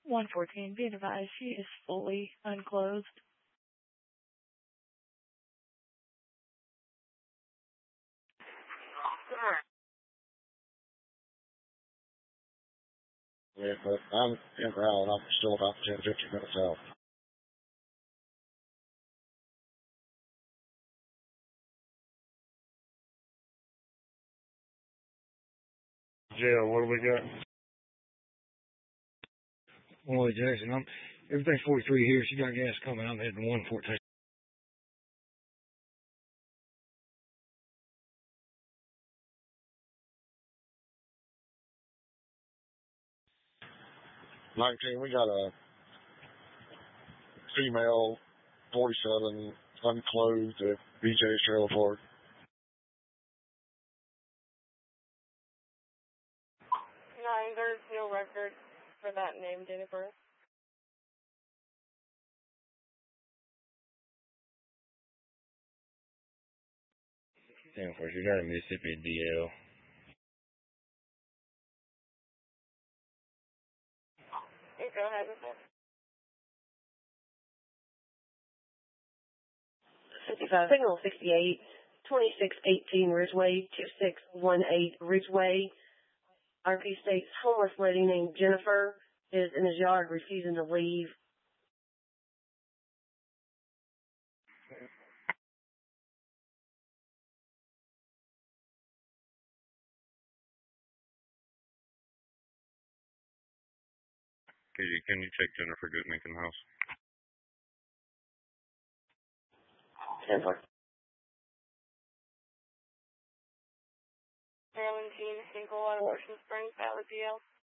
114, be advised, she is fully unclothed. Yeah, but I'm in Brown. I'm still about 10, 15 minutes out. Jail, what do we got? Well, Jackson, everything's 43 here. She got gas coming. I'm heading to 114. We got a female 47 unclothed at BJ's Trailer Park. No, there's no record for that name, date of birth. Damn, first, you got a Mississippi DL. Go ahead with it. 55, signal 68, 2618 Ridgeway, 2618 Ridgeway. RP states homeless lady named Jennifer is in his yard refusing to leave. Can you check Jennifer Goodnick in the house? 10-4. Maryland Jean, single out of Ocean Springs, Valley, PL.